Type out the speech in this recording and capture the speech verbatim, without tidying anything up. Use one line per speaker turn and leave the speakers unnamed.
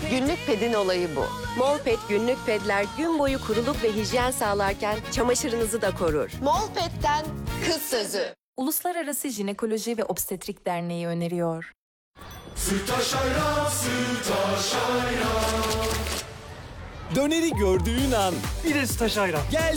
Günlük pedin olayı bu.
Molpet günlük pedler gün boyu kuruluk ve hijyen sağlarken çamaşırınızı da korur.
Molpet'ten kız sözü.
Uluslararası Jinekoloji ve Obstetrik Derneği öneriyor.
Sütaş ayran, sütaş ayran.
Döneri gördüğün an
Bir de sütaş ayran.
gel